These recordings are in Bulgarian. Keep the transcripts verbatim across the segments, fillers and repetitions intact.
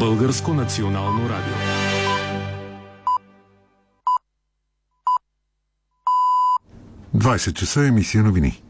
Българско национално радио. двайсет часа, емисия новини.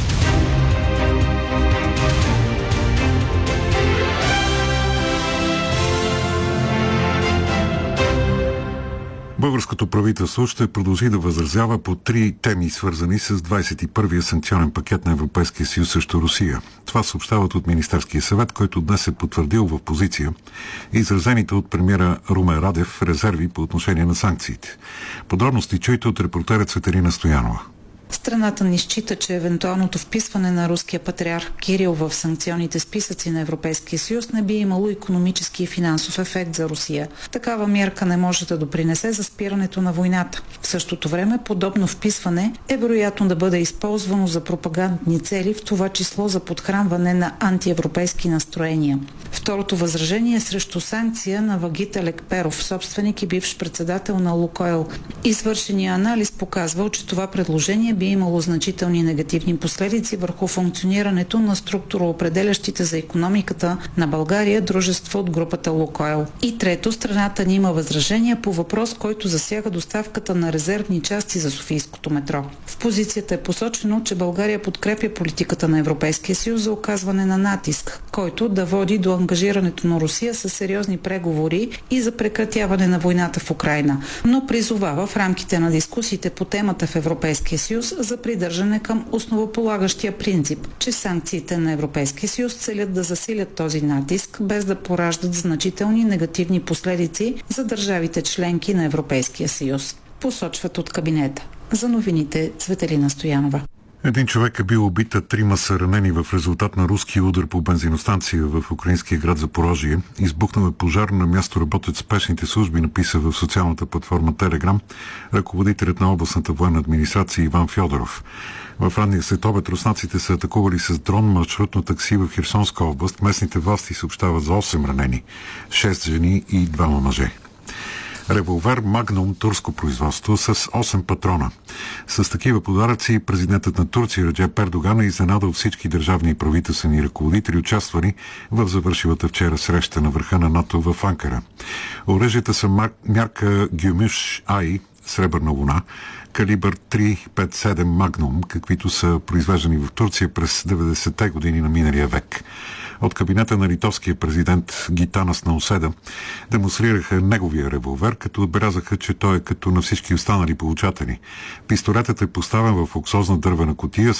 Българското правителство ще продължи да възразява по три теми, свързани с двайсет и първия санкционен пакет на Европейския съюз срещу Русия. Това съобщават от Министерския съвет, който днес е потвърдил в позиция изразените от премиера Румен Радев резерви по отношение на санкциите. Подробности чуйте от репортера Цветелина Стоянова. Страната ни счита, че евентуалното вписване на руския патриарх Кирил в санкционните списъци на Европейския съюз не би имало икономически и финансов ефект за Русия. Такава мярка не може да допринесе за спирането на войната. В същото време подобно вписване е вероятно да бъде използвано за пропагандни цели, в това число за подхранване на антиевропейски настроения. Второто възражение е срещу санкция на Вагит Елекперов, собственик и бивш председател на Лукойл. Извършения анализ показва, че това предложение би имало значителни негативни последици върху функционирането на структуроопределящите за икономиката на България дружества от групата Лукойл. И трето, страната ни има възражения по въпрос, който засяга доставката на резервни части за Софийското метро. В позицията е посочено, че България подкрепя политиката на Европейския съюз за оказване на натиск, който да води до ангажирането на Русия с сериозни преговори и за прекратяване на войната в Украйна, но призовава в рамките на дискусиите по темата в Европейския съюз за придържане към основополагащия принцип, че санкциите на Европейския съюз целят да засилят този натиск, без да пораждат значителни негативни последици за държавите членки на Европейския съюз, посочват от кабинета. За новините Цветелина Стоянова. Един човек е бил убит, а трима са ранени в резултат на руски удар по бензиностанция в украинския град Запорожие. Избухнал е пожар, на място работят спешните служби, написа в социалната платформа Телеграм ръководителят на областната военна администрация Иван Фьодоров. В ранния следобед руснаците са атакували с дрон маршрутно такси в Херсонска област. Местните власти съобщават за осем ранени, шест жени и двама мъже. Револвер Магнум турско производство с осем патрона. С такива подаръци президентът на Турция Реджеп Ердоган е изненадал всички държавни и правителствени ръководители, участвали в завършилата вчера среща на върха на НАТО в Анкара. Оръжията са мар... мярка Гюмюш Ай, сребърна луна, калибър три пет седем Магнум, каквито са произвеждани в Турция през деветдесетте години на миналия век. От кабинета на литовския президент Гитанас Науседа демонстрираха неговия револвер, като отбелязаха, че той е като на всички останали получатели. Пистолетът е поставен в луксозна дървена кутия